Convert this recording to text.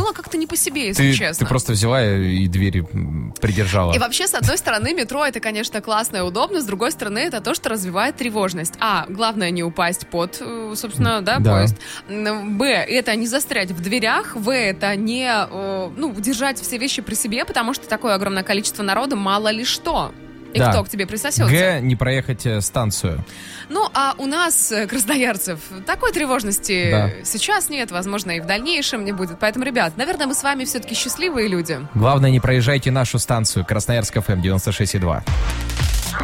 стало как-то не по себе, если честно. Ты просто взяла и двери придержала. И вообще, с одной стороны, метро это, конечно, классно и удобно, с другой стороны, это то, что развивает тревожность. Главное не упасть под, собственно, поезд. Б, это не застрять в дверях. В, это не держать все вещи при себе, потому что такое огромное количество народа, мало ли что. И кто к тебе присосется. Г, не проехать станцию. А у нас, красноярцев, такой тревожности сейчас нет, возможно, и в дальнейшем не будет. Поэтому, ребят, наверное, мы с вами все-таки счастливые люди. Главное, не проезжайте нашу станцию. Красноярск ФМ 96,2.